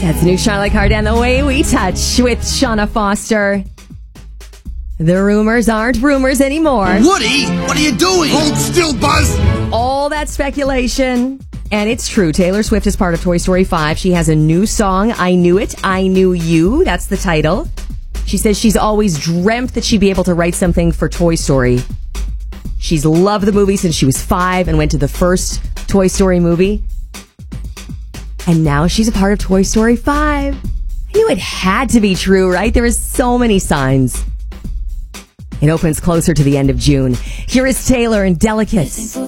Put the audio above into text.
That's new Charlotte Cardin, The Way We Touch with Shauna Foster. The rumors aren't rumors anymore. Woody, what are you doing? Hold still, Buzz. All that speculation. And it's true. Taylor Swift is part of Toy Story 5. She has a new song, I Knew It, I Knew You. That's the title. She says she's always dreamt that she'd be able to write something for Toy Story. She's loved the movie since she was 5 and went to the first Toy Story movie. And now she's a part of Toy Story 5. I knew it had to be true, right? There was so many signs. It opens closer to the end of June. Here is Taylor and Delicate.